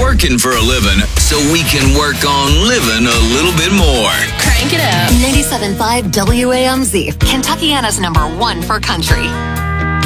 working for a living so we can work on living a little bit more. Crank it up. 97.5 WAMZ, Kentuckiana's #1 for country.